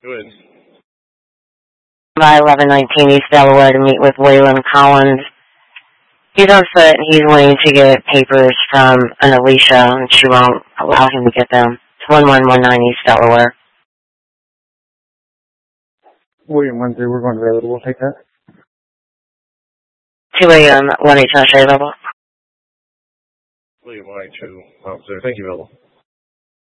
Go ahead. By 1119 East Delaware to meet with Waylon Collins. He's on foot and he's waiting to get papers from an Alicia, and she won't allow him to get them. It's 1119 East Delaware. William 1-3, we're going to available. We'll take that. 2 a.m. 1 HSA level. William 182, officer. Thank you, Bill.